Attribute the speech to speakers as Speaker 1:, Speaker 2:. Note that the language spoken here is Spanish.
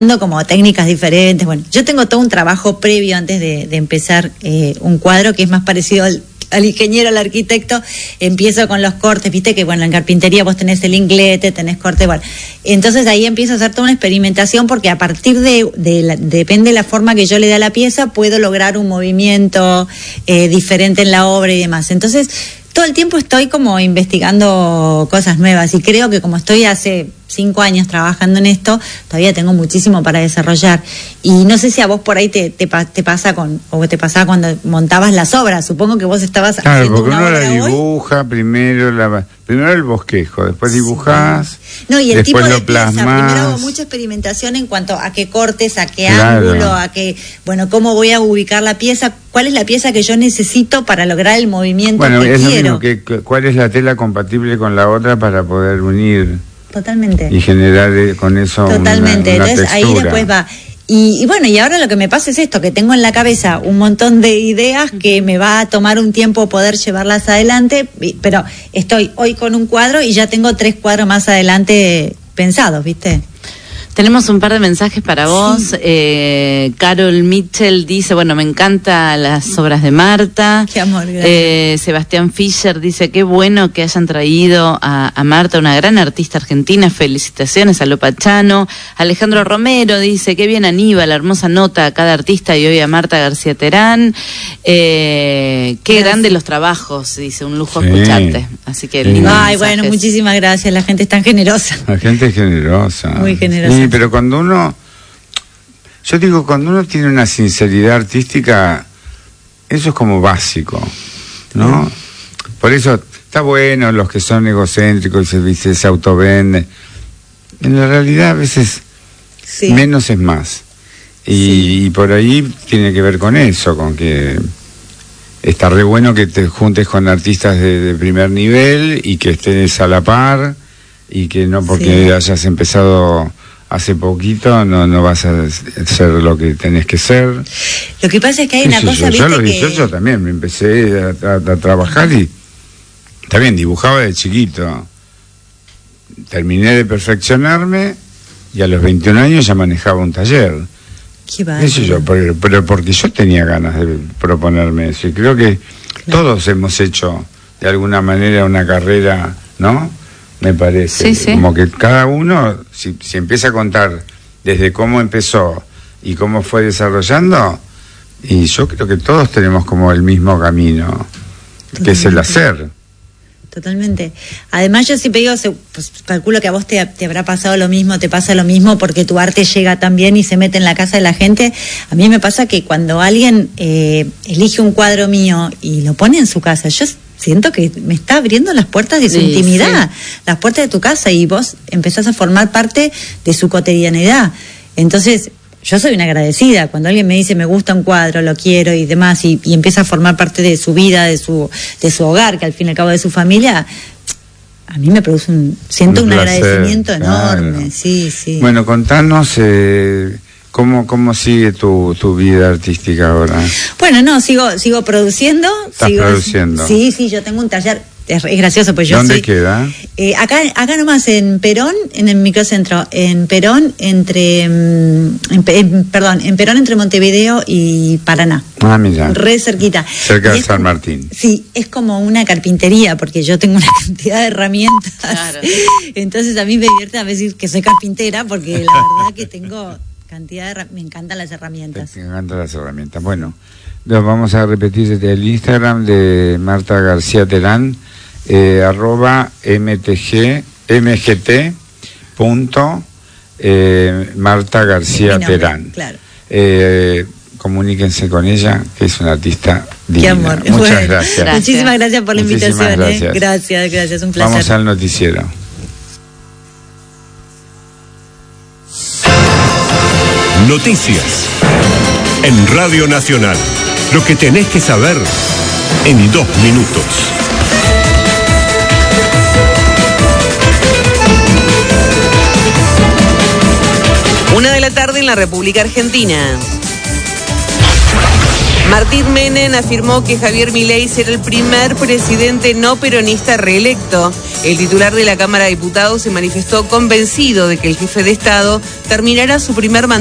Speaker 1: como técnicas diferentes. Bueno, yo tengo todo un trabajo previo antes de empezar un cuadro que es más parecido al ingeniero, al arquitecto. Empiezo con los cortes, viste que bueno, en carpintería vos tenés el inglete, tenés corte, bueno. Entonces ahí empiezo a hacer toda una experimentación porque a partir depende de la forma que yo le dé a la pieza, puedo lograr un movimiento diferente en la obra y demás. Entonces, todo el tiempo estoy como investigando cosas nuevas y creo que como estoy hace 5 años trabajando en esto, todavía tengo muchísimo para desarrollar. Y no sé si a vos por ahí te pasa o te pasaba cuando montabas las obras. Supongo que vos estabas haciendo una obra.
Speaker 2: Claro, porque uno la dibuja primero el bosquejo, después dibujás,
Speaker 1: no, y el tipo de
Speaker 2: lo
Speaker 1: pieza,
Speaker 2: plasmás.
Speaker 1: primero hago mucha experimentación en cuanto a qué cortes, a qué ángulo, a qué, bueno, cómo voy a ubicar la pieza, cuál es la pieza que yo necesito para lograr el movimiento que quiero. Bueno, es lo mismo,
Speaker 2: cuál es la tela compatible con la otra para poder unir.
Speaker 1: Totalmente.
Speaker 2: Y generar con eso
Speaker 1: totalmente.
Speaker 2: una
Speaker 1: Entonces
Speaker 2: textura.
Speaker 1: Ahí después va. Y bueno, y ahora lo que me pasa es esto, que tengo en la cabeza un montón de ideas que me va a tomar un tiempo poder llevarlas adelante, pero estoy hoy con un cuadro y ya tengo 3 cuadros más adelante pensados, ¿viste?
Speaker 3: Tenemos un par de mensajes para vos. Sí. Carol Mitchell dice, bueno, me encantan las obras de Marta.
Speaker 1: Qué amor, gracias.
Speaker 3: Sebastián Fischer dice, qué bueno que hayan traído a Marta, una gran artista argentina. Felicitaciones a Lo Pachano. Alejandro Romero dice, qué bien Aníbal, la hermosa nota a cada artista y hoy a Marta García Terán. Qué grandes los trabajos, dice, un lujo escucharte. Así que lindo.
Speaker 1: Ay, bueno, muchísimas gracias, la gente es tan generosa.
Speaker 2: La gente es generosa.
Speaker 1: Muy generosa.
Speaker 2: Sí, pero cuando uno tiene una sinceridad artística, eso es como básico, ¿no? Por eso está bueno los que son egocéntricos y se autovenden. En la realidad a veces menos es más. Y por ahí tiene que ver con eso, con que está re bueno que te juntes con artistas de primer nivel y que estés a la par y que no porque hayas empezado hace poquito no vas a ser lo que tenés que ser.
Speaker 1: Lo que pasa es que hay una cosa,
Speaker 2: yo a los 18 también me empecé a trabajar y también dibujaba de chiquito. Terminé de perfeccionarme y a los 21 años ya manejaba un taller.
Speaker 1: Qué bárbaro.
Speaker 2: Eso yo, pero porque yo tenía ganas de proponerme eso y creo que todos hemos hecho de alguna manera una carrera, ¿no? Me parece, como que cada uno, si empieza a contar desde cómo empezó y cómo fue desarrollando, y yo creo que todos tenemos como el mismo camino, que es el hacer.
Speaker 1: Totalmente. Además yo siempre digo, pues, calculo que a vos te habrá pasado lo mismo, te pasa lo mismo porque tu arte llega también y se mete en la casa de la gente. A mí me pasa que cuando alguien elige un cuadro mío y lo pone en su casa, yo siento que me está abriendo las puertas de su intimidad, las puertas de tu casa, y vos empezás a formar parte de su cotidianidad. Entonces, yo soy una agradecida. Cuando alguien me dice me gusta un cuadro, lo quiero y demás, y empieza a formar parte de su vida, de su hogar, que al fin y al cabo de su familia, a mí me produce siento un agradecimiento enorme. Sí.
Speaker 2: Bueno, contanos ¿Cómo sigue tu vida artística ahora?
Speaker 1: Bueno, sigo produciendo.
Speaker 2: ¿Estás produciendo?
Speaker 1: Sí, yo tengo un taller, es gracioso, pues yo
Speaker 2: ¿Dónde queda?
Speaker 1: Acá nomás en Perón, en el microcentro, en Perón entre Montevideo y Paraná.
Speaker 2: Ah, mira.
Speaker 1: Re cerquita.
Speaker 2: Cerca de San Martín.
Speaker 1: Sí, es como una carpintería, porque yo tengo una cantidad de herramientas. Claro. Entonces a mí me divierte a decir que soy carpintera, porque la verdad que tengo me encantan las herramientas. Me encantan las herramientas.
Speaker 2: Bueno, vamos a repetir el Instagram de Marta García Terán, @mgt.Marta García Terán. Claro. Comuníquense con ella, que es una artista divina.
Speaker 1: Qué amor.
Speaker 2: Muchas gracias.
Speaker 1: Muchísimas gracias por la invitación.
Speaker 2: Gracias.
Speaker 1: Gracias, un placer.
Speaker 2: Vamos al noticiero.
Speaker 4: Noticias en Radio Nacional. Lo que tenés que saber en 2 minutos.
Speaker 5: Una de la tarde en la República Argentina. Martín Menem afirmó que Javier Milei será el primer presidente no peronista reelecto. El titular de la Cámara de Diputados se manifestó convencido de que el jefe de Estado terminará su primer mandato